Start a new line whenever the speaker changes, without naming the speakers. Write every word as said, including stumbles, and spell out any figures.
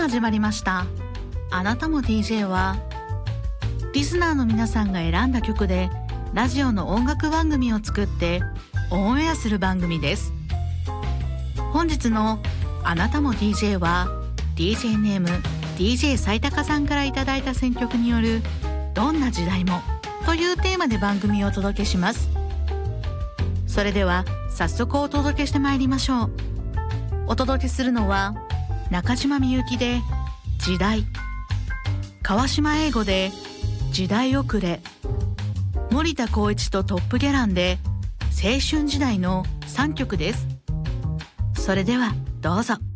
始まりました。あなたも ディージェー はリスナーの皆さんが選んだ曲でラジオの音楽番組を作ってオンエアする番組です。本日のあなたも ディージェー は ディージェー ネーム ディージェー 斉高さんからいただいた選曲によるどんな時代もというテーマで番組をお届けします。それでは早速お届けしてまいりましょう。お届けするのは中島みゆきで時代、川島英語で時代遅れ、森田光一とトップギャランで青春時代のさんきょくです。それではどうぞ。